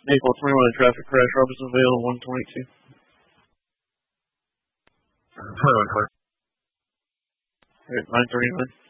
April 21, traffic crash, Robertsonville, 122. 21. Alright, 939.